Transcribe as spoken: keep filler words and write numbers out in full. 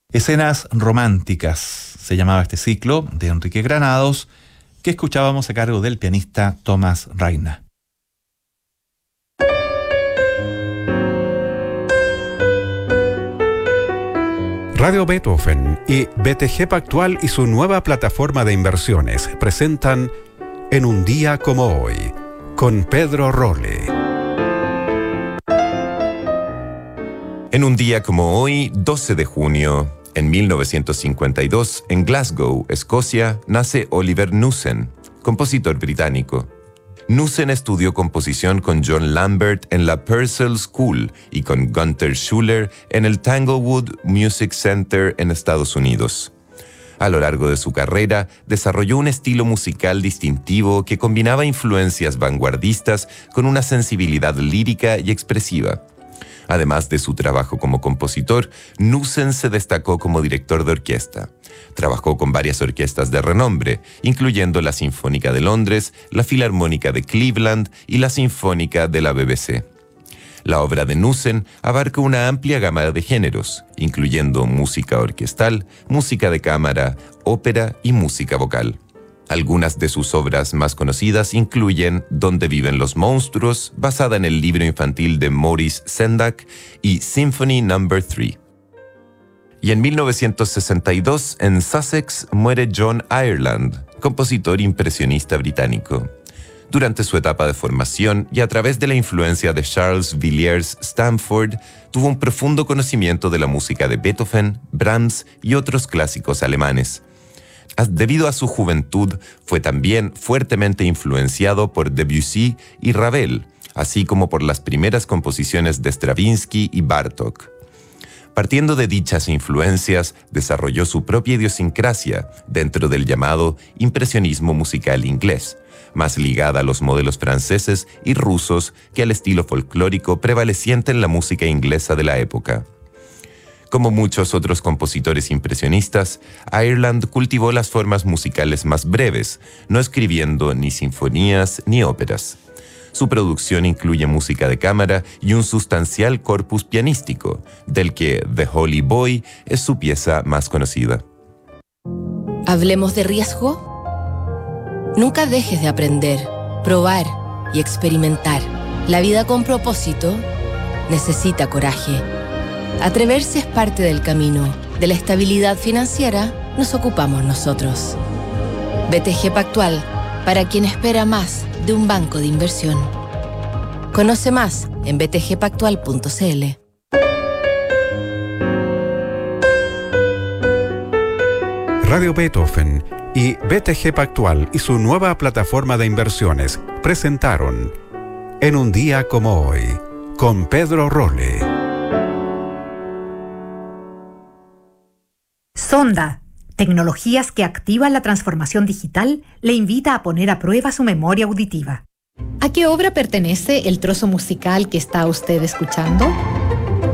Escenas románticas se llamaba este ciclo de Enrique Granados, que escuchábamos a cargo del pianista Tomás Reina. Radio Beethoven y B T G Pactual y su nueva plataforma de inversiones presentan En un día como hoy, con Pedro Rolle. En un día como hoy, doce de junio, en mil novecientos cincuenta y dos, en Glasgow, Escocia, nace Oliver Knussen, compositor británico. Knussen estudió composición con John Lambert en la Purcell School y con Gunther Schuller en el Tanglewood Music Center en Estados Unidos. A lo largo de su carrera, desarrolló un estilo musical distintivo que combinaba influencias vanguardistas con una sensibilidad lírica y expresiva. Además de su trabajo como compositor, Knussen se destacó como director de orquesta. Trabajó con varias orquestas de renombre, incluyendo la Sinfónica de Londres, la Filarmónica de Cleveland y la Sinfónica de la B B C. La obra de Knussen abarca una amplia gama de géneros, incluyendo música orquestal, música de cámara, ópera y música vocal. Algunas de sus obras más conocidas incluyen Donde viven los monstruos, basada en el libro infantil de Maurice Sendak, y Symphony número tres. Y en mil novecientos sesenta y dos, en Sussex, muere John Ireland, compositor impresionista británico. Durante su etapa de formación y a través de la influencia de Charles Villiers Stanford, tuvo un profundo conocimiento de la música de Beethoven, Brahms y otros clásicos alemanes. Debido a su juventud, fue también fuertemente influenciado por Debussy y Ravel, así como por las primeras composiciones de Stravinsky y Bartók. Partiendo de dichas influencias, desarrolló su propia idiosincrasia dentro del llamado impresionismo musical inglés, más ligada a los modelos franceses y rusos que al estilo folclórico prevaleciente en la música inglesa de la época. Como muchos otros compositores impresionistas, Ireland cultivó las formas musicales más breves, no escribiendo ni sinfonías ni óperas. Su producción incluye música de cámara y un sustancial corpus pianístico, del que The Holy Boy es su pieza más conocida. ¿Hablemos de riesgo? Nunca dejes de aprender, probar y experimentar. La vida con propósito necesita coraje. Atreverse es parte del camino. De la estabilidad financiera nos ocupamos nosotros. B T G Pactual, para quien espera más de un banco de inversión. Conoce más en b t g pactual punto c l. Radio Beethoven y B T G Pactual y su nueva plataforma de inversiones presentaron En un día como hoy, con Pedro Rolle. Sonda, tecnologías que activan la transformación digital, le invita a poner a prueba su memoria auditiva. ¿A qué obra pertenece el trozo musical que está usted escuchando?